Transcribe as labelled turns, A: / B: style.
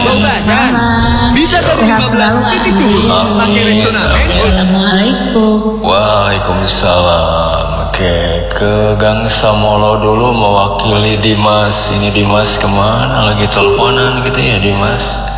A: Bau badan. Bisa dari 15.7 pakai Rexona Men.
B: Assalamualaikum.
C: Waalaikumsalam. Oke, ke Gang Samolo dulu mewakili Dimas. Ini Dimas kemana? Lagi teleponan gitu ya Dimas?